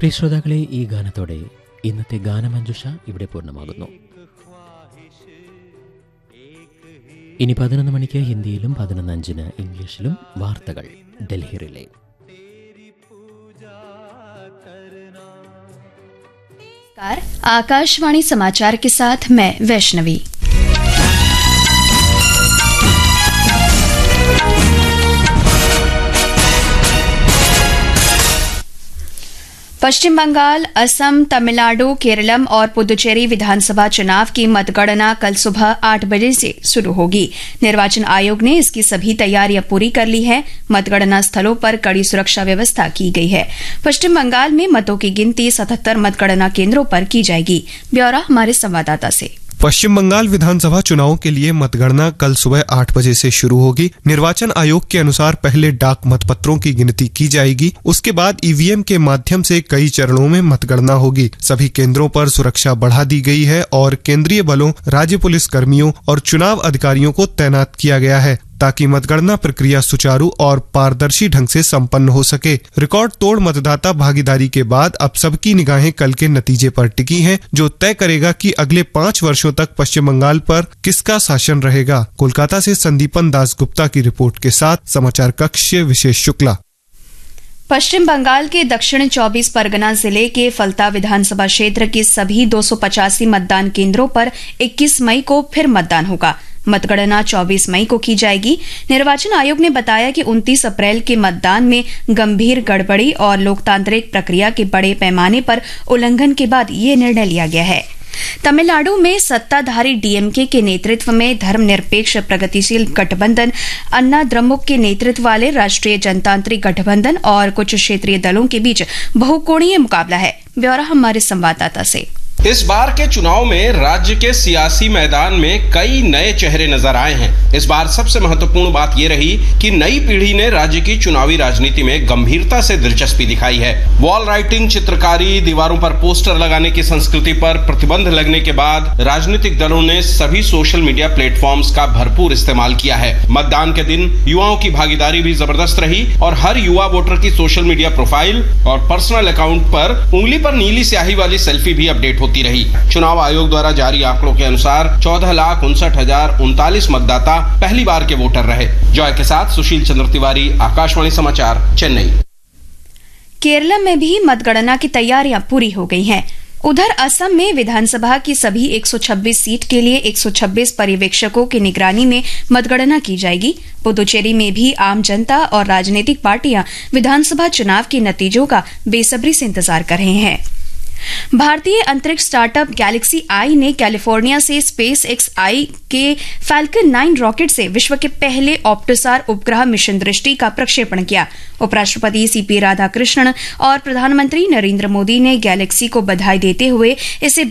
പ്രിയ ശ്രോതാക്കളെ, ഈ ഗാനത്തോടെ ഇന്നത്തെ ഗാനമഞ്ജുഷ ഇവിടെ പൂർണ്ണമാകുന്നു. ഇനി 11 മണിക്ക് ഹിന്ദിയിലും 11:05 ഇംഗ്ലീഷിലും വാർത്തകൾ ഡൽഹി റിലേ. आकाशवाणी समाचार के साथ मैं वैष्णवी। पश्चिम बंगाल, असम, तमिलनाडु, केरलम और पुदुचेरी विधानसभा चुनाव की मतगणना कल सुबह 8 बजे से शुरू होगी। निर्वाचन आयोग ने इसकी सभी तैयारियां पूरी कर ली है। मतगणना स्थलों पर कड़ी सुरक्षा व्यवस्था की गई है। पश्चिम बंगाल में मतों की गिनती 77 मतगणना केंद्रों पर की जाएगी। ब्यौरा हमारे संवाददाता से। पश्चिम बंगाल विधानसभा चुनाव के लिए मतगणना कल सुबह 8 बजे से शुरू होगी। निर्वाचन आयोग के अनुसार पहले डाक मतपत्रों की गिनती की जाएगी। उसके बाद ईवीएम के माध्यम से कई चरणों में मतगणना होगी। सभी केंद्रों पर सुरक्षा बढ़ा दी गई है और केंद्रीय बलों, राज्य पुलिस कर्मियों और चुनाव अधिकारियों को तैनात किया गया है ताकि मतगणना प्रक्रिया सुचारू और पारदर्शी ढंग से संपन्न हो सके। रिकॉर्ड तोड़ मतदाता भागीदारी के बाद अब सबकी निगाहें कल के नतीजे पर टिकी हैं, जो तय करेगा कि अगले 5 वर्षों तक पश्चिम बंगाल पर किसका शासन रहेगा। कोलकाता से संदीपन दास गुप्ता की रिपोर्ट के साथ समाचार कक्ष से विशेष शुक्ला। पश्चिम बंगाल के दक्षिण 24 परगना जिले के फलता विधानसभा क्षेत्र के सभी 285 मतदान केंद्रों पर 21 मई को फिर मतदान होगा। मतगणना 24 मई को की जाएगी। निर्वाचन आयोग ने बताया कि 29 अप्रैल के मतदान में गंभीर गड़बड़ी और लोकतांत्रिक प्रक्रिया के बड़े पैमाने पर उल्लंघन के बाद ये निर्णय लिया गया है। तमिलनाडु में सत्ताधारी डीएमके के नेतृत्व में धर्मनिरपेक्ष प्रगतिशील गठबंधन, अन्ना द्रमुक के नेतृत्व वाले राष्ट्रीय जनतांत्रिक गठबंधन और कुछ क्षेत्रीय दलों के बीच बहुकोणीय मुकाबला है। ब्यौरा हमारे संवाददाता से। इस बार के चुनाव में राज्य के सियासी मैदान में कई नए चेहरे नजर आए हैं। इस बार सबसे महत्वपूर्ण बात यह रही कि नई पीढ़ी ने राज्य की चुनावी राजनीति में गंभीरता से दिलचस्पी दिखाई है। वॉल राइटिंग, चित्रकारी, दीवारों पर पोस्टर लगाने की संस्कृति पर प्रतिबंध लगने के बाद राजनीतिक दलों ने सभी सोशल मीडिया प्लेटफॉर्म्स का भरपूर इस्तेमाल किया है। मतदान के दिन युवाओं की भागीदारी भी जबरदस्त रही और हर युवा वोटर की सोशल मीडिया प्रोफाइल और पर्सनल अकाउंट पर उंगली पर नीली स्याही वाली सेल्फी भी अपडेट होती रही। चुनाव आयोग द्वारा जारी आंकड़ों के अनुसार 14,59,039 मतदाता पहली बार के वोटर रहे। जॉय के साथ सुशील चंद्र तिवारी, आकाशवाणी समाचार, चेन्नई। केरल में भी मतगणना की तैयारियां पूरी हो गई हैं। उधर असम में विधानसभा की सभी 126 सीट के लिए 126 पर्यवेक्षकों की निगरानी में मतगणना की जाएगी। पुदुचेरी में भी आम जनता और राजनीतिक पार्टियां विधानसभा चुनाव के नतीजों का बेसब्री से इंतजार कर रहे हैं। भारतीय अंतरिक्ष स्टार्टअप गैलेक्सी आई ने कैलिफोर्निया से स्पेस एक्स आई के फैल्कन 9 रॉकेट से विश्व के पहले ऑप्टोसार उपग्रह मिशन दृष्टि का प्रक्षेपण किया। उपराष्ट्रपति सीपी राधाकृष्णन और प्रधानमंत्री नरेंद्र मोदी ने गैलेक्सी को बधाई देते हुए इसे